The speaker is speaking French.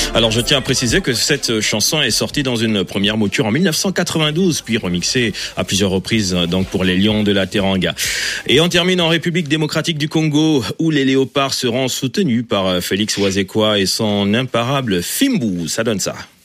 Alors je tiens à préciser que cette chanson est sortie dans une première mouture en 1992, puis remixée à plusieurs reprises donc pour les Lions de la Teranga. Et on termine en République démocratique du Congo, où les léopards seront soutenus par Félix Wazekwa et son imparable Fimbu. Ça donne ça.